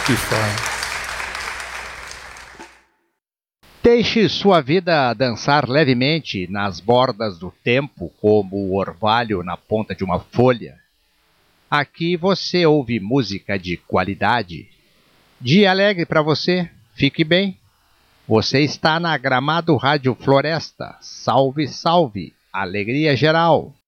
Que fala. Deixe sua vida dançar levemente nas bordas do tempo, como o orvalho na ponta de uma folha. Aqui você ouve música de qualidade. Dia alegre para você, fique bem. Você está na Gramado Rádio Floresta. Salve, salve, alegria geral.